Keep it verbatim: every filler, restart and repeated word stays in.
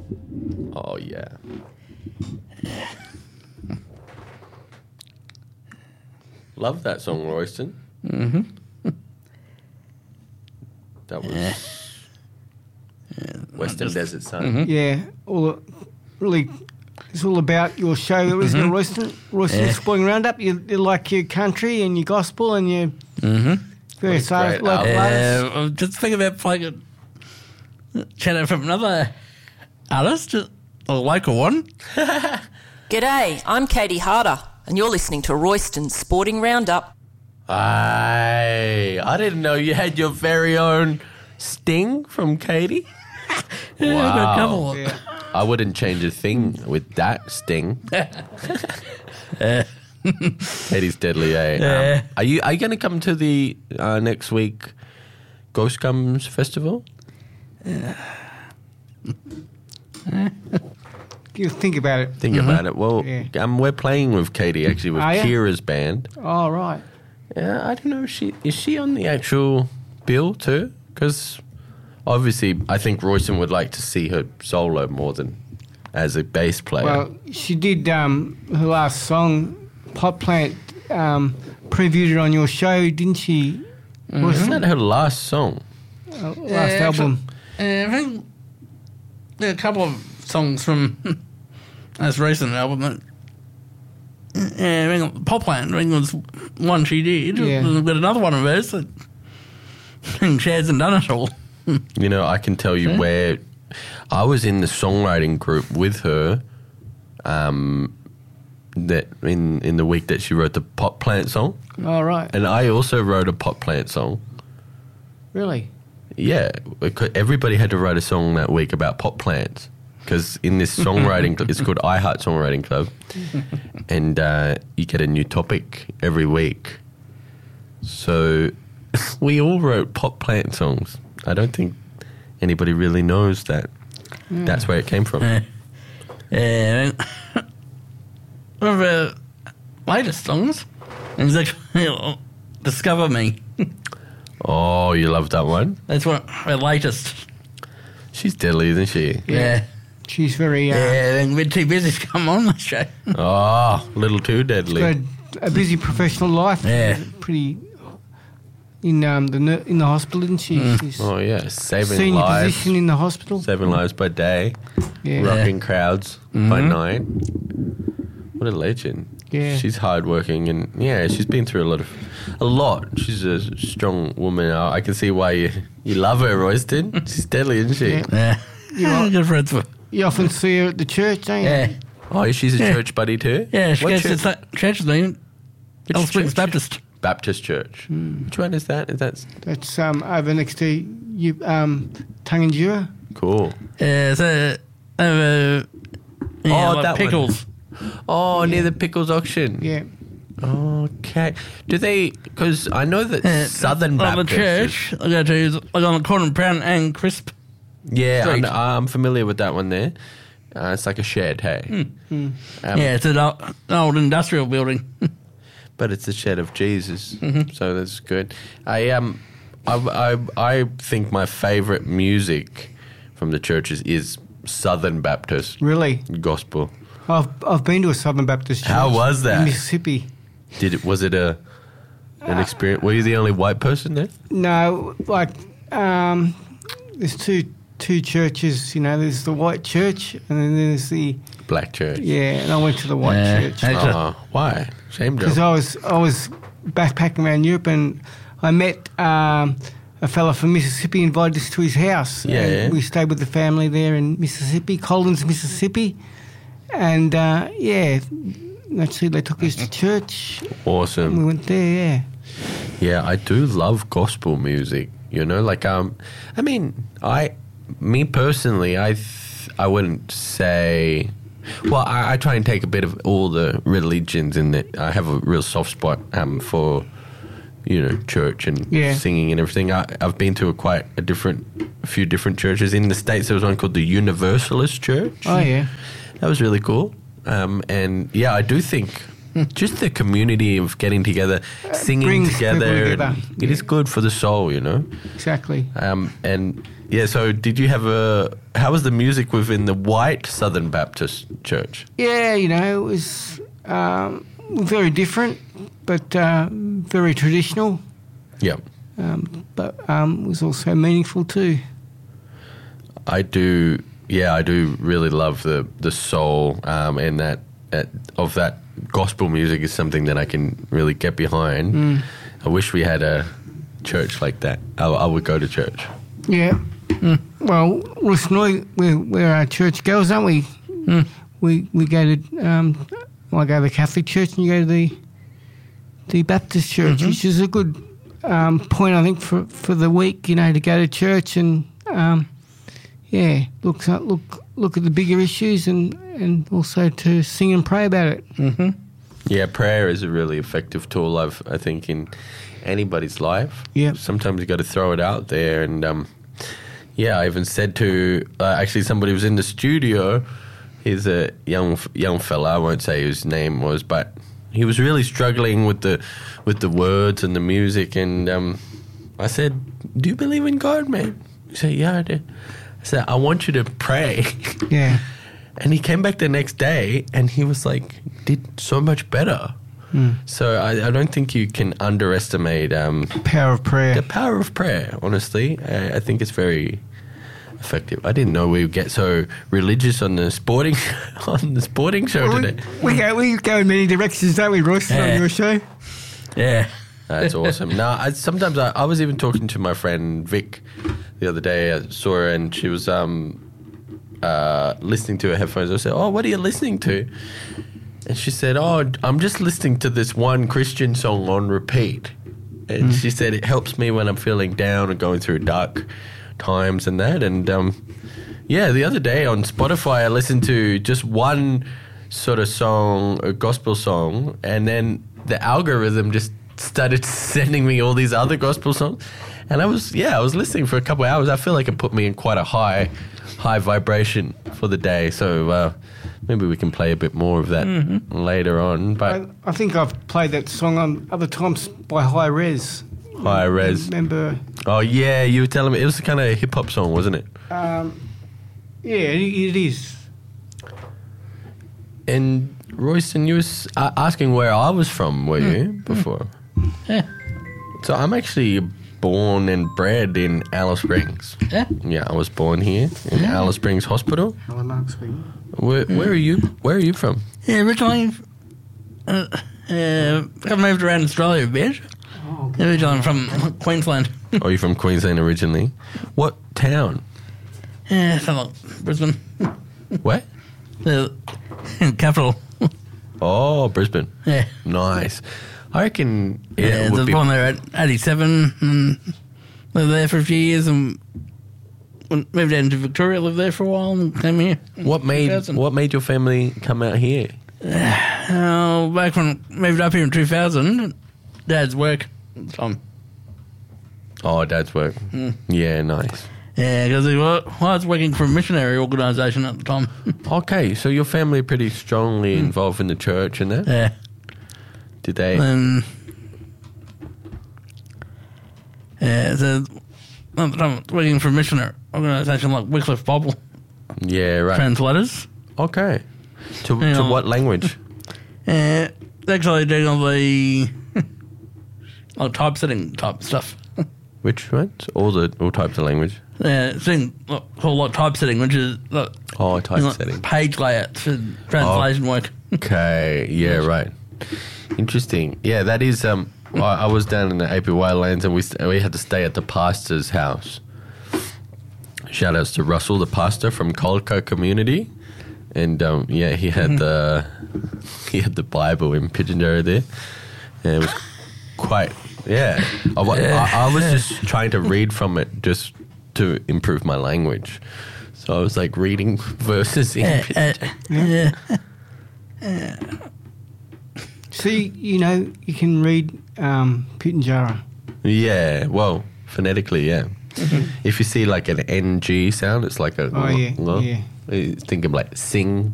Oh, yeah. Love that song, Royston. Mm-hmm. That was Yeah. Western just- Desert Sun. Mhm. Yeah, all really, it's all about your show, isn't Mhm. it, Royston? Royston Yeah. Sporting Roundup. You, you like your country and your gospel and your Mm-hmm. various What a other great local album. artists. Uh, just think about playing a chat out from another artist, a local one. G'day, I'm Katie Harder, and you're listening to Royston's Sporting Roundup. Aye, I didn't know you had your very own Sting from Katie. Yeah, I've got a Wow. couple of- Yeah. I wouldn't change a thing with that Sting. Katie's deadly, eh? Yeah. Um, are you are you going to come to the uh, next week Ghost Gums Festival? You think about it. Think about it. Well, Yeah. um, we're playing with Katie actually with Are ya? Kira's band. Oh, right. Yeah, I don't know. If she is she on the actual bill too? Because obviously, I think Royston would like to see her solo more than as a bass player. Well, she did um, her last song, Pot Plant, um, previewed it on your show, didn't she? Wasn't that her last song? Uh, last Yeah, album. actually, uh, I think there are a couple of songs from this recent album that. Yeah, I think Pop Plant, I think was one she did. Yeah. We've got another one of hers that I think she hasn't done it all. You know, I can tell you Yeah. where I was in the songwriting group with her. Um, that in in the week that she wrote the Pot Plant song, All right. and I also wrote a Pot Plant song. Really? Yeah, because everybody had to write a song that week about pot plants. Because in this songwriting, cl- it's called I Heart Songwriting Club, and uh, you get a new topic every week. So we all wrote pot plant songs. I don't think anybody really knows that. That's where it came from. Yeah. Yeah. One of her latest songs is actually Discover Me. Oh, you love that one? That's what her latest. She's deadly, isn't she? Yeah. She's very, uh, Yeah, they've been too busy to come on the show. Oh, a little too deadly. got a, a busy professional life. Yeah. Pretty in um, the nur- in the hospital, isn't she? She's Oh, yeah, saving senior lives. position in the hospital. Saving lives by day, Yeah. rocking crowds by night. What a legend. Yeah. She's hardworking and yeah, she's been through a lot of a lot. She's a strong woman. I I can see why you, you love her, Royston. She's deadly, isn't she? Yeah. Yeah. Yeah. Good friends with. You often see her at the church, don't you? Yeah. Oh, she's a Yeah. church buddy too? Yeah, she What goes church? to that church with me. Which Alice Springs church? Baptist. Baptist Church. Which one is that? Is that That's um, over next to you, um, Tangendura. cool? Yeah, so, uh, yeah, Oh, like that one. pickles. Oh, near the Pickles auction. Yeah. Okay. Do they? Because I know that Yeah, Southern on the Baptist. is- church I go to is like on the corner of Brown and Crisp. Yeah, I Street. know, I'm familiar with that one there. Uh, it's like a shed, hey. Um, Yeah, it's an old, an old industrial building. But it's the shed of Jesus, Mm-hmm. so that's good. I um, I, I I think my favorite music from the churches is Southern Baptist Really? gospel. I've I've been to a Southern Baptist church. How was that? In Mississippi. Did it? Was it a an experience? Were you the only white person there? No, like um, there's two two churches. You know, there's the white church, and then there's the Black church. yeah. And I went to the white Yeah. church Hey. Oh, why? Shame, because Joe. I was I was backpacking around Europe, and I met um, a fella from Mississippi. Invited us to his house. Yeah, and yeah. we stayed with the family there in Mississippi, Collins, Mississippi, and uh, yeah. Actually, they took us to church. We Awesome. went there, yeah. Yeah, I do love gospel music. You know, like um, I mean, I, me personally, I, th- I wouldn't say. Well, I, I try and take a bit of all the religions in that. I have a real soft spot um for, you know, church and Yeah. singing and everything. I, I've been to a quite a different, a few different churches in the States. There was one called the Universalist Church. Oh, yeah. That was really cool. Um, and yeah, I do think just the community of getting together, singing brings together. people together. and It is good for the soul, you know. Exactly. Um, and yeah, so did you have a? How was the music within the white Southern Baptist Church? Yeah, you know, it was um, very different, but uh, very traditional. Yeah, Um, but um, it was also meaningful too. I do. Yeah, I do really love the the soul um, and that, that of that gospel music is something that I can really get behind. Mm. I wish we had a church like that. I, I would go to church. Yeah. Mm. Well, Royston, we're, we're our church girls, aren't we? Mm. We we go to um, I go to the Catholic church and you go to the the Baptist church, Mhm. which is a good um, point, I think, for for the week. You know, to go to church and um, yeah, look look look at the bigger issues and, and also to sing and pray about it. Mm-hmm. Yeah, prayer is a really effective tool. I've, I think in anybody's life. Yeah. Sometimes you got to throw it out there, and um, yeah, I even said to uh, actually somebody was in the studio. He's a young young fella. I won't say whose name was, but he was really struggling with the with the words and the music. And um, I said, "Do you believe in God, man?" He said, "Yeah, I do." I said, "I want you to pray." Yeah. And he came back the next day, and he was like, did so much better. Mm. So I, I don't think you can underestimate um, Power of prayer. the power of prayer. Honestly, I, I think it's very effective. I didn't know we would get so religious on the sporting on the sporting show Well, today. we, we go we go in many directions, don't we, Royce, Yeah. on your show? Yeah. That's awesome. No, I, sometimes I, I was even talking to my friend Vic the other day. I saw her, and she was um, uh, listening to her headphones. I said, "Oh, what are you listening to?" And she said, "Oh, I'm just listening to this one Christian song on repeat." And she said, "It helps me when I'm feeling down or going through dark times and that." And um, yeah, the other day on Spotify, I listened to just one sort of song, a gospel song, and then the algorithm just started sending me all these other gospel songs. And I was, yeah, I was listening for a couple of hours. I feel like it put me in quite a high, high vibration for the day. So uh, maybe we can play a bit more of that Mm-hmm. later on. But I, I think I've played that song on other times by High Res. High Res. Remember? Oh yeah, you were telling me it was a kind of hip hop song, wasn't it? Um, yeah, it, it is. And Royston, you was uh, asking where I was from, were you before? Yeah. So I'm actually born and bred in Alice Springs. Yeah. Yeah, I was born here in Alice Springs Hospital. Hello, Mark speaking. Where, where are you? Where are you from? Yeah, originally, uh, uh, I've moved around Australia a bit. Oh, okay. Originally I'm from Queensland. Are you from Queensland originally? What town? Yeah, something like Brisbane. Where? The capital. Oh, Brisbane. Yeah. Nice. I reckon yeah, Yeah, it I would was be. born there at eighty-seven and lived there for a few years and went- moved down to Victoria, lived there for a while and came here. in What made two thousand. what made your family come out here? Uh, back when I moved up here in two thousand, Dad's work. Um, Oh, Dad's work. Hmm. Yeah, nice. yeah, because he wa- was working for a missionary organisation at the time. Okay, so your family are pretty strongly Hmm. involved in the church and that. yeah. Did they? And yeah, so at the time I was working for a missionary organisation like Wycliffe Bible Yeah, right. Translators. Okay. To, Hang to on. what language? Uh, actually doing all the like typesetting type stuff. Which ones? All the all types of language. Yeah, doing like, whole lot typesetting, which is like, Oh, like typesetting. page layouts and translation work. Okay. Yeah. Right. Interesting. Yeah, that is. Um, I, I was down in the A P Y lands, and we st- we had to stay at the pastor's house. Shout outs to Russell, the pastor from Colco Community, and um, yeah, he had the he had the Bible in Pidgeonjara there, and it was quite. Yeah, I, wa- I, I was just trying to read from it just to improve my language. So I was like reading verses in Yeah, Pidgeonjara. uh, yeah. See, you know, you can read um, Pitjantjatjara. Yeah, well, phonetically, yeah. If you see like an N G sound, it's like a. Oh, yeah, yeah. You think of like sing,